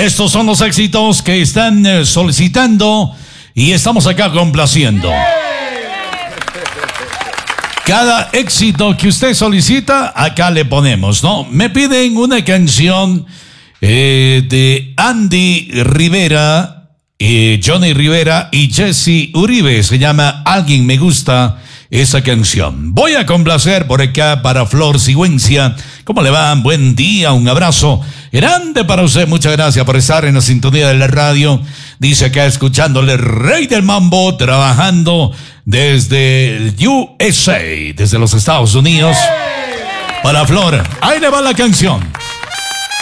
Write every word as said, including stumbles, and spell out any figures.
Estos son los éxitos que están eh, solicitando y estamos acá complaciendo. Cada éxito que usted solicita, acá le ponemos, ¿no? Me piden una canción eh, de Andy Rivera, eh, Johnny Rivera y Jesse Uribe. Se llama Alguien Me Gusta esa canción. Voy a complacer por acá para Flor Sigüencia. ¿Cómo le va? Buen día, un abrazo grande para usted. Muchas gracias por estar en la sintonía de la radio. Dice acá escuchándole Rey del Mambo, trabajando desde el U S A, desde los Estados Unidos. Para Flor, ahí le va la canción.